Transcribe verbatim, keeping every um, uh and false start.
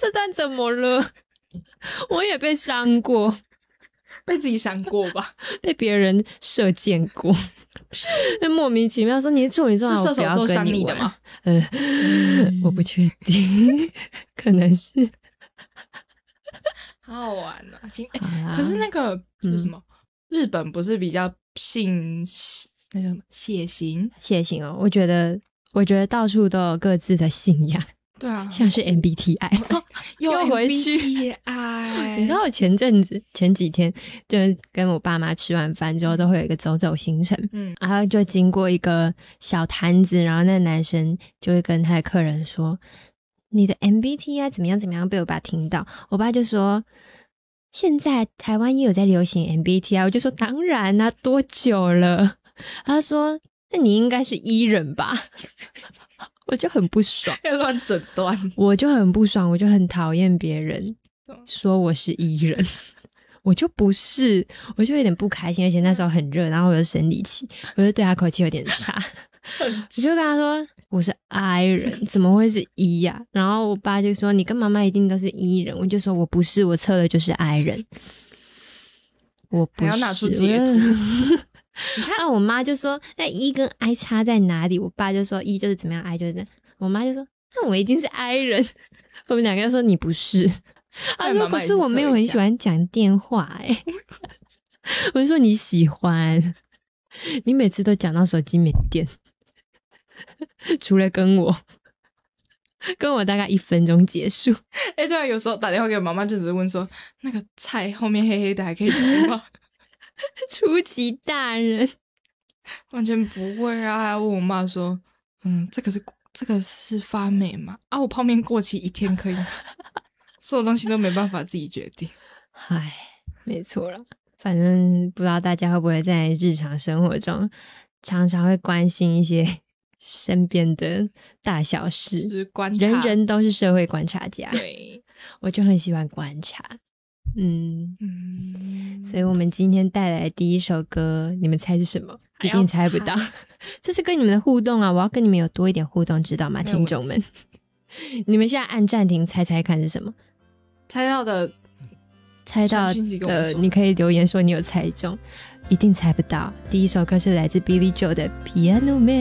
这段怎么了？我也被伤过， 被自己伤过吧？ 被别人射箭过，莫名其妙说你是处女座， 是射手座伤你你的吗？ 呃，嗯、我不确定，可能是。 好好玩啊！行、欸，可是那个是什么、嗯？日本不是比较信那个什么血型？ 血型哦，我觉得，我觉得到处都有各自的信仰。 对啊， 像是 M B T I，、哦、 又回去 M B T I。 你知道我前阵子前几天就是跟我爸妈吃完饭之后，都会有一个走走行程，嗯，然后就经过一个小摊子，然后那个男生就会跟他的客人说：“你的 M B T I 怎么样怎么样？”被我爸听到，我爸就说：“现在台湾也有在流行 M B T I。”我就说：“当然啊，多久了？”他说：“那你应该是 E 人吧？”我就很不爽， 要乱诊断， 我就很不爽，我就很讨厌别人说我是 E 人，我就不是，我就有点不开心，而且那时候很热，然后我就生理期，我就对他口气有点差，我就跟他说我是 I 人，怎么会是 E 呀、啊？然后我爸就说你跟妈妈一定都是 E 人，我就说我不是，我测的就是 I 人，我不是， 还要拿出截图。 你看，啊，我妈就说那 E 跟 I 差在哪里？我爸就说 E 就是怎么样 ，I 就是这样。我妈就说那我一定是 I 人。我们两个就说你不是。啊，说可是我没有很喜欢讲电话哎、欸。我就说你喜欢，你每次都讲到手机没电，除了跟我，跟我大概一分钟结束。 哎、欸，对啊，有时候打电话给我妈妈，就只是问说那个菜后面黑黑的还可以吃吗？ 初级大人完全不会啊！还要问我妈说，嗯，这个是这个是发霉吗？啊，我泡面过期一天可以吗？所有东西都没办法自己决定。 唉，没错啦，反正不知道大家会不会在日常生活中常常会关心一些身边的大小事， 就是观察， 人人都是社会观察家。 对， 我就很喜欢观察。嗯嗯， 所以我们今天带来的第一首歌，你们猜是什么？一定猜不到。这是跟你们的互动啊，我要跟你们有多一点互动，知道吗，听众们？你们现在按暂停猜猜看是什么？ 猜到的， 猜到的，你可以留言说你有猜中。一定猜不到。第一首歌是来自 Billy Joel 的 Piano Man。